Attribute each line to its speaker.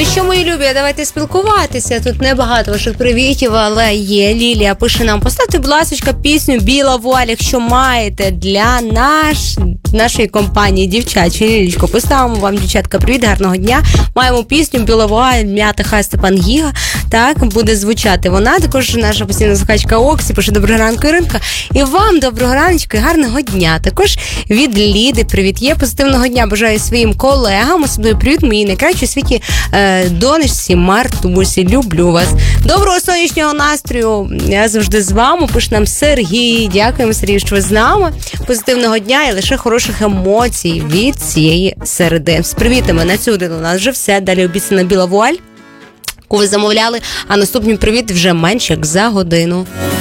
Speaker 1: Ну що, мої любі, давайте спілкуватися. Тут небагато ваших привітів, але є. Лілія пише нам: поставте, будь ласка, пісню «Біла вуаль», якщо маєте, для нашої компанії дівчачої. Лілічко, поставимо вам, дівчатка, привіт, гарного дня. Маємо пісню «Біла вуаль», М'ята Хай, Степан Гіга. Так, буде звучати вона. Також наша постійна слухачка Оксі пише: доброго ранку, Іринка. І вам доброго раночку і гарного дня. Також від Ліди привіт. Є позитивного дня. Бажаю своїм колегам. Особливо привіт моїй найкращій у світі донечці Мартусі. Люблю вас. Доброго сонячного настрою. Я завжди з вами. Пише нам Сергій. Дякуємо, Сергій, що ви з нами. Позитивного дня і лише хороших емоцій від цієї середи. З привітами на цю годину у нас вже все. Далі обіцяна «Біла вуаль», яку ви замовляли. А наступний привіт вже менш як за годину.